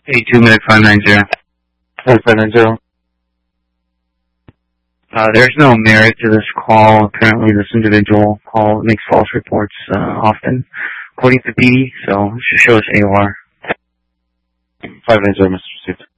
Hey, 2-minute 590. Hey, 590. There's no merit to this call. Apparently this individual makes false reports often, according to PD, so it should show us AOR. 590, Mr. Received.